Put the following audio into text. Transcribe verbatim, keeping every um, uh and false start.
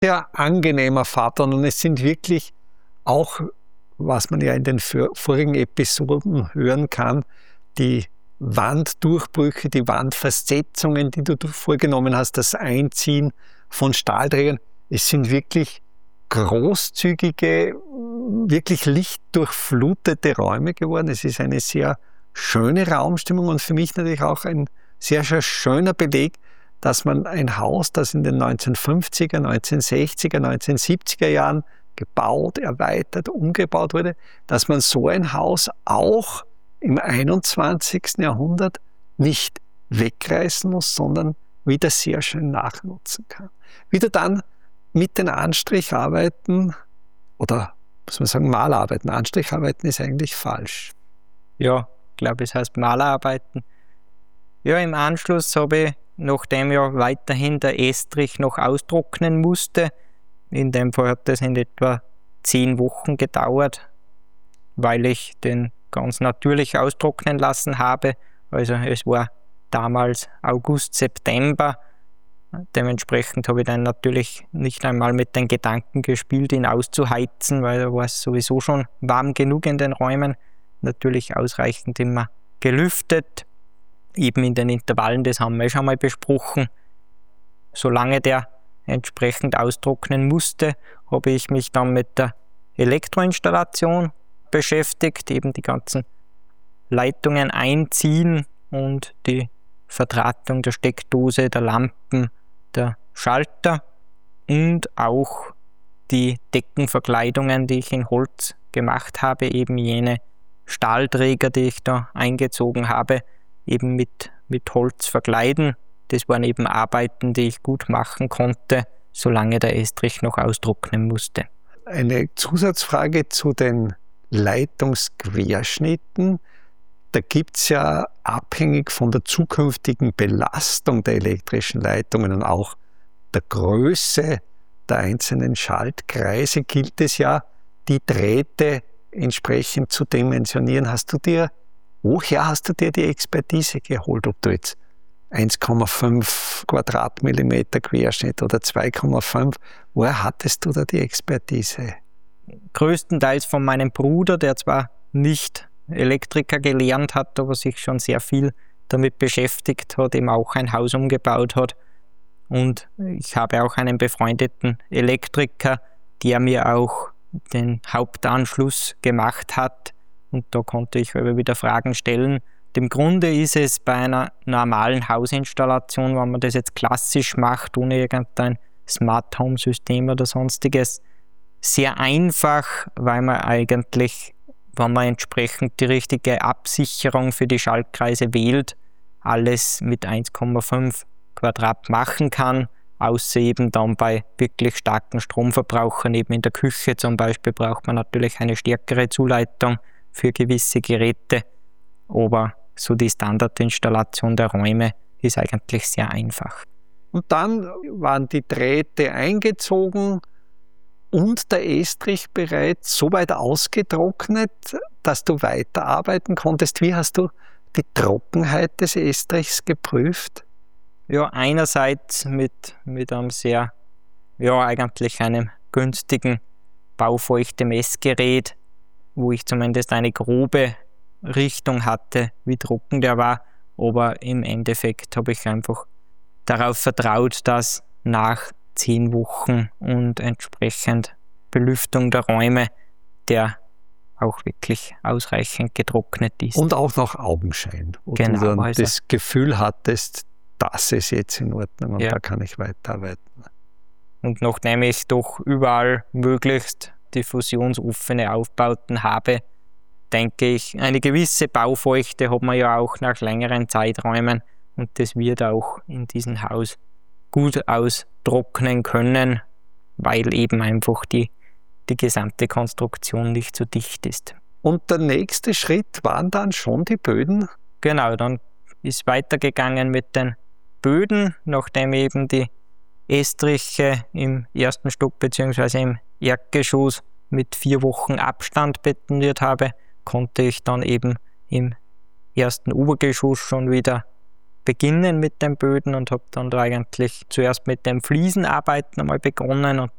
Sehr angenehmer Fahrplan und es sind wirklich auch, was man ja in den vorigen Episoden hören kann, die Wanddurchbrüche, die Wandversetzungen, die du vorgenommen hast, das Einziehen von Stahlträgern. Es sind wirklich großzügige, wirklich lichtdurchflutete Räume geworden. Es ist eine sehr schöne Raumstimmung und für mich natürlich auch ein sehr, sehr schöner Beleg, dass man ein Haus, das in den neunzehnhundertfünfziger, neunzehnhundertsechziger, neunzehnhundertsiebziger Jahren gebaut, erweitert, umgebaut wurde, dass man so ein Haus auch im einundzwanzigsten Jahrhundert nicht wegreißen muss, sondern wieder sehr schön nachnutzen kann. Wieder dann mit den Anstricharbeiten oder muss man sagen Malarbeiten. Anstricharbeiten ist eigentlich falsch. Ja, ich glaube, es heißt Malerarbeiten. Ja, im Anschluss habe ich, nachdem ja weiterhin der Estrich noch austrocknen musste, in dem Fall hat das in etwa zehn Wochen gedauert, weil ich den ganz natürlich austrocknen lassen habe. Also es war damals August, September. Dementsprechend habe ich dann natürlich nicht einmal mit den Gedanken gespielt, ihn auszuheizen, weil da war es sowieso schon warm genug in den Räumen. Natürlich ausreichend immer gelüftet, eben in den Intervallen, das haben wir schon mal besprochen. Solange der entsprechend austrocknen musste, habe ich mich dann mit der Elektroinstallation beschäftigt, eben die ganzen Leitungen einziehen und die Verdrahtung der Steckdose, der Lampen, der Schalter und auch die Deckenverkleidungen, die ich in Holz gemacht habe, eben jene Stahlträger, die ich da eingezogen habe, eben mit, mit Holz verkleiden. Das waren eben Arbeiten, die ich gut machen konnte, solange der Estrich noch austrocknen musste. Eine Zusatzfrage zu den Leitungsquerschnitten. Da gibt es ja abhängig von der zukünftigen Belastung der elektrischen Leitungen und auch der Größe der einzelnen Schaltkreise gilt es ja, die Drähte entsprechend zu dimensionieren. Hast du dir, woher hast du dir die Expertise geholt, ob du jetzt eins Komma fünf Quadratmillimeter Querschnitt oder zwei Komma fünf, woher hattest du da die Expertise? Größtenteils von meinem Bruder, der zwar nicht Elektriker gelernt hat, aber sich schon sehr viel damit beschäftigt hat, eben auch ein Haus umgebaut hat. Und ich habe auch einen befreundeten Elektriker, der mir auch den Hauptanschluss gemacht hat. Und da konnte ich aber wieder Fragen stellen. Im Grunde ist es bei einer normalen Hausinstallation, wenn man das jetzt klassisch macht, ohne irgendein Smart Home System oder sonstiges, sehr einfach, weil man eigentlich, wenn man entsprechend die richtige Absicherung für die Schaltkreise wählt, alles mit eins Komma fünf Quadrat machen kann, außer eben dann bei wirklich starken Stromverbrauchern, eben in der Küche zum Beispiel, braucht man natürlich eine stärkere Zuleitung für gewisse Geräte, aber so die Standardinstallation der Räume ist eigentlich sehr einfach. Und dann waren die Drähte eingezogen und der Estrich bereits so weit ausgetrocknet, dass du weiterarbeiten konntest. Wie hast du die Trockenheit des Estrichs geprüft? Ja, einerseits mit, mit einem sehr, ja eigentlich einem günstigen Baufeuchte-Messgerät, wo ich zumindest eine grobe Richtung hatte, wie trocken der war, aber im Endeffekt habe ich einfach darauf vertraut, dass nach zehn Wochen und entsprechend Belüftung der Räume der auch wirklich ausreichend getrocknet ist. Und auch noch Augenschein, wo genau, du dann also das Gefühl hattest, das ist jetzt in Ordnung und ja. Da kann ich weiterarbeiten. Und nachdem ich doch überall möglichst diffusionsoffene Aufbauten habe, denke ich, eine gewisse Baufeuchte hat man ja auch nach längeren Zeiträumen und das wird auch in diesem Haus gut austrocknen können, weil eben einfach die, die gesamte Konstruktion nicht so dicht ist. Und der nächste Schritt waren dann schon die Böden? Genau, dann ist weitergegangen mit den Böden, nachdem eben die Estriche im ersten Stock bzw. im Erdgeschoss mit vier Wochen Abstand betoniert habe, konnte ich dann eben im ersten Obergeschoss schon wieder beginnen mit den Böden und habe dann da eigentlich zuerst mit dem Fliesenarbeiten einmal begonnen und